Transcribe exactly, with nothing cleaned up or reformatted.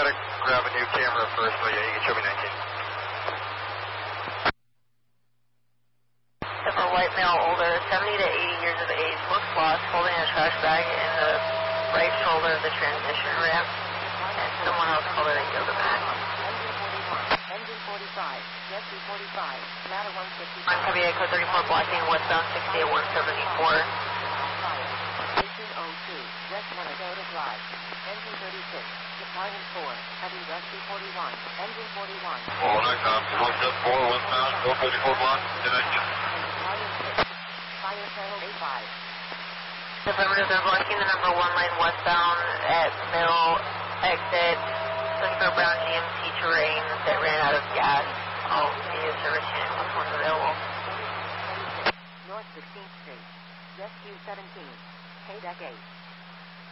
Gotta grab a new camera first, but yeah, you can show me nineteen. For white male, older, seventy to eighty years of age, looks lost, holding a trash bag in the right shoulder of the transmission ramp, and someone else called it a yoga mat. Engine forty-five, Jet two forty-five, ladder one fifty-five. On Copy Echo thirty-four, blocking westbound sixty-eight one seventy-four. Station oh two, West Minnesota Drive. Engine thirty-six, Departing four, Heavy West two forty-one, Engine forty-one. All right, um, one seven four, westbound, go thirty-four block, nineteen. Fire channel A five. Affirmative, they're blocking the number one lane westbound at middle exit, looking for brown G M C terrain that ran out of gas. I'll see a service unit once one's available. North sixteenth Street, Rescue seventeen, K-Deck eight.